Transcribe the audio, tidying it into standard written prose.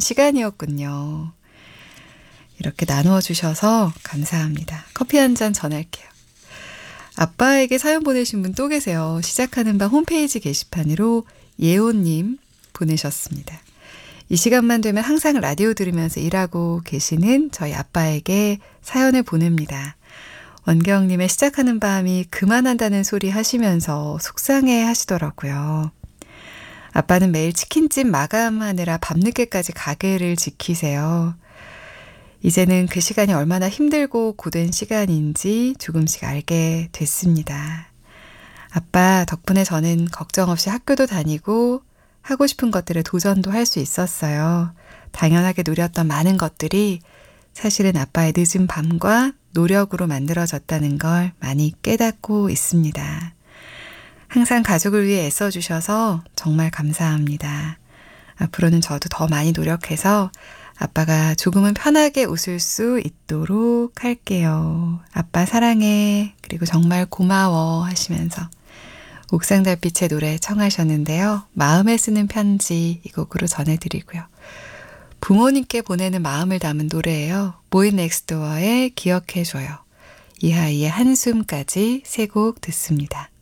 시간이었군요. 이렇게 나누어 주셔서 감사합니다. 커피 한 잔 전할게요. 아빠에게 사연 보내신 분 또 계세요. 시작하는 밤 홈페이지 게시판으로 예호님 보내셨습니다. 이 시간만 되면 항상 라디오 들으면서 일하고 계시는 저희 아빠에게 사연을 보냅니다. 원경님의 시작하는 밤이 그만한다는 소리 하시면서 속상해 하시더라고요. 아빠는 매일 치킨집 마감하느라 밤늦게까지 가게를 지키세요. 이제는 그 시간이 얼마나 힘들고 고된 시간인지 조금씩 알게 됐습니다. 아빠 덕분에 저는 걱정 없이 학교도 다니고 하고 싶은 것들에 도전도 할 수 있었어요. 당연하게 누렸던 많은 것들이 사실은 아빠의 늦은 밤과 노력으로 만들어졌다는 걸 많이 깨닫고 있습니다. 항상 가족을 위해 애써주셔서 정말 감사합니다. 앞으로는 저도 더 많이 노력해서 아빠가 조금은 편하게 웃을 수 있도록 할게요. 아빠 사랑해. 그리고 정말 고마워 하시면서 옥상 달빛의 노래 청하셨는데요. 마음에 쓰는 편지 이 곡으로 전해드리고요. 부모님께 보내는 마음을 담은 노래예요. 보이넥스트도어의 기억해줘요. 이하이의 한숨까지 세 곡 듣습니다.